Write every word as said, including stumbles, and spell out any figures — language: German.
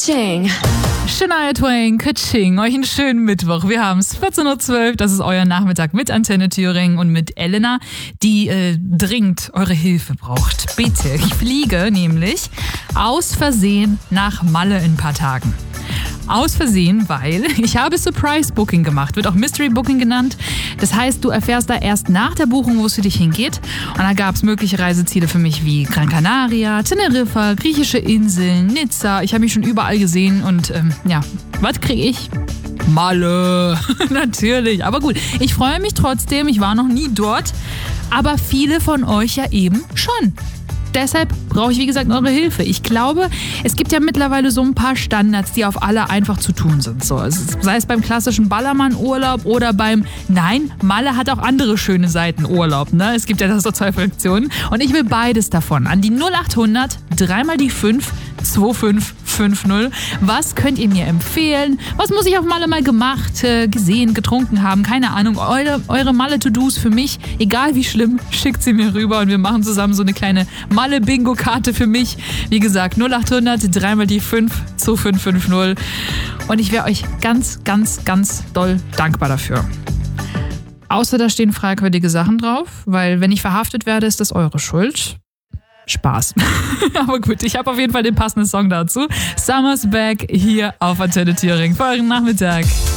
Ka-ching. Shania Twain, Ka-ching. Euch einen schönen Mittwoch. Wir haben es vierzehn Uhr zwölf. Das ist euer Nachmittag mit Antenne Thüringen und mit Elena, die äh, dringend eure Hilfe braucht. Bitte. Ich fliege nämlich aus Versehen nach Malle in ein paar Tagen. Aus Versehen, weil ich habe Surprise Booking gemacht, wird auch Mystery Booking genannt. Das heißt, du erfährst da erst nach der Buchung, wo es für dich hingeht. Und da gab es mögliche Reiseziele für mich wie Gran Canaria, Teneriffa, griechische Inseln, Nizza. Ich habe mich schon überall gesehen und ähm, ja, was kriege ich? Malle, natürlich. Aber gut, ich freue mich trotzdem, ich war noch nie dort, aber viele von euch ja eben schon. Deshalb brauche ich, wie gesagt, eure Hilfe. Ich glaube, es gibt ja mittlerweile so ein paar Standards, die auf alle einfach zu tun sind. So, sei es beim klassischen Ballermann-Urlaub oder beim, nein, Malle hat auch andere schöne Seiten Urlaub. Ne? Es gibt ja das so zwei Fraktionen. Und ich will beides davon. An die null acht hundert, dreimal die fünf, zwei fünf fünf null. Was könnt ihr mir empfehlen? Was muss ich auf Malle mal gemacht, äh, gesehen, getrunken haben? Keine Ahnung. Eure, eure Malle-To-Dos für mich, egal wie schlimm, schickt sie mir rüber und wir machen zusammen so eine kleine Malle-Bingo-Karte für mich. Wie gesagt, null acht hundert, dreimal die fünf, zwei fünf fünf null. Und ich wäre euch ganz, ganz, ganz doll dankbar dafür. Außer da stehen fragwürdige Sachen drauf, weil wenn ich verhaftet werde, ist das eure Schuld. Spaß. Aber gut, ich habe auf jeden Fall den passenden Song dazu. Summer's Back hier auf Antenne Thüringen. Für euren Nachmittag.